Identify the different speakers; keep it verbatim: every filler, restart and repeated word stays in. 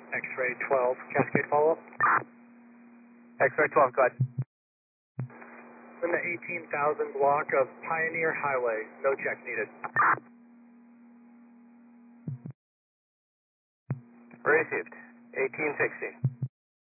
Speaker 1: X-ray twelve, Cascade follow-up.
Speaker 2: X-ray twelve, go ahead.
Speaker 1: In the eighteen thousand block of Pioneer Highway, no check needed.
Speaker 2: Received. eighteen sixty.